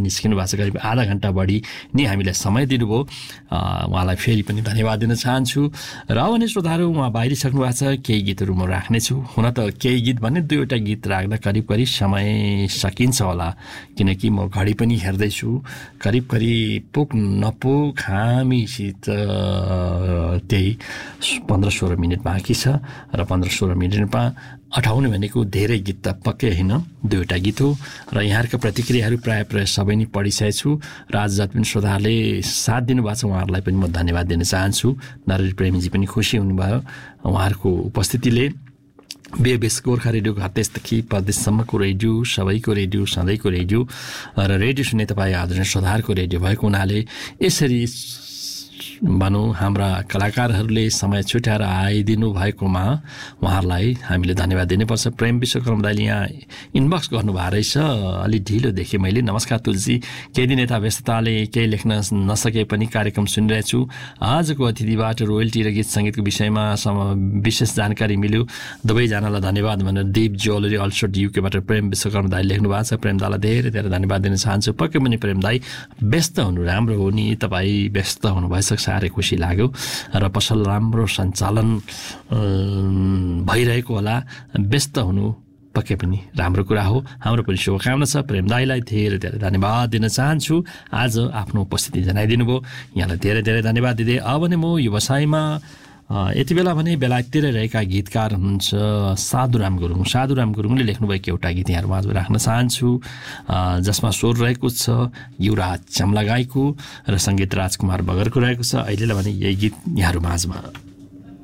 निस्किनु भएको छ, करिब आधा घण्टा बढी नै हामीलाई समय दिनुभयो। उहाँलाई फेरि पनि धन्यवाद दिन चाहन्छु। र भने श्रोताहरू, उहाँ बाहिरिसक्नु भएको छ, केही गीतहरू म राख्नेछु। हुन त केही गीत भने 2वटा गीत राख्दा करिब करिब समय सकिन्छ होला, किनकि म घडी पनि हेर्दैछु, करिब करिब पुग नपुग हामीसित त्यही 15-16 मिनट बाँकी छ। र 15-16 मिनटमा अठाउनु भनेको धेरै गीत त पक्कै होइन, 2वटा गीत हो। र यहाँहरूका प्रतिक्रियाहरू प्रायः सबै नै पढिसकेको छु। र आज जति पनि श्रोताहरूले साथ दिनुभएको छ उहाँहरूलाई पनि म धन्यवाद दिन चाहन्छु। नरहरि प्रेमीजी पनि खुसी हुनुभयो उहाँहरूको उपस्थितिले। बेबेस गोर्खा रेडियो घरदेशदेखि परदेशसम्मको रेडियो, सबैको रेडियो, सधैँको रेडियो र रेडियो सुन्ने तपाईँ आदरणीय श्रोताहरूको रेडियो भएको हुनाले यसरी भनौँ हाम्रा कलाकारहरूले समय छुट्याएर आइदिनु भएकोमा उहाँहरूलाई हामीले धन्यवाद दिनुपर्छ। प्रेम विश्वकर्म दाइले यहाँ इनबक्स गर्नुभएको रहेछ, अलि ढिलो देखेँ मैले। नमस्कार तुलसी, केही दिन यता व्यस्तताले केही लेख्न नसके पनि कार्यक्रम सुनिरहेछु। आजको अतिथिबाट रोयल्टी र गीत सङ्गीतको विषयमा विशेष जानकारी मिल्यो, दुवैजनालाई धन्यवाद भनेर दिप ज्वेलरी अल्सोट युकेबाट प्रेम विश्वकर्म दाइले लेख्नु भएको छ। प्रेम दाइलाई धेरै धेरै धन्यवाद दिन चाहन्छु। पक्कै पनि प्रेम दाइ, व्यस्त हुनु राम्रो हो नि, तपाईँ व्यस्त हुनु भइसक्छ, साह्रै खुसी लाग्यो। र पसल राम्रो सञ्चालन भइरहेको होला, व्यस्त हुनु पक्कै पनि राम्रो कुरा हो। हाम्रो पनि शुभकामना छ। प्रेम दाइलाई धेरै धेरै धन्यवाद दिन चाहन्छु, आज आफ्नो उपस्थिति जनाइदिनु भयो, यहाँलाई धेरै धेरै धन्यवाद दिँदै अब नै म व्यवसायमा यति बेला भने बेलायततिर रहेका गीतकार हुनुहुन्छ साधुराम गुरुङ। साधुराम गुरुङले लेख्नुभएको एउटा गीत यहाँहरू माझमा राख्न चाहन्छु, जसमा स्वर रहेको छ युवराज चम्लागाईको र सङ्गीत राजकुमार बगरको रहेको छ। अहिलेलाई भने यही गीत यहाँहरू माझमा।